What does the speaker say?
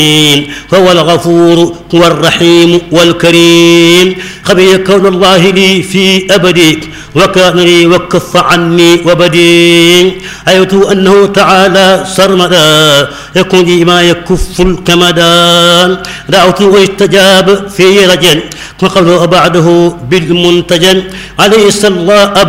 فهو الغفور هو الرحيم والكريم. خبي كون الله لي في أبدي وكان لي وكف عني وبدي. أيت أنه تعالى سرمدا يكون لي ما يكف الكمدان. دعوت واستجاب في رجل وقبل بعده بالمنتجن عليه الصلاة